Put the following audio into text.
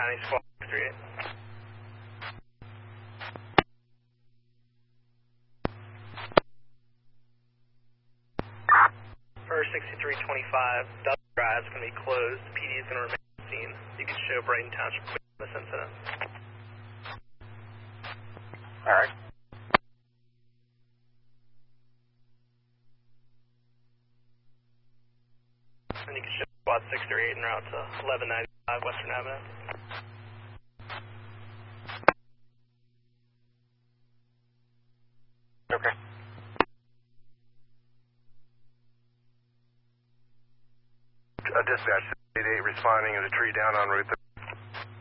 County Squad 38. For 6325, Dutch Drive is going to be closed. PD is going to remain on the scene. You can show Brighton Township clear on this incident. Alright. And you can show Squad 638 en route to 1195 Western Avenue. Okay. Dispatch 88 responding to the tree down on Route 30.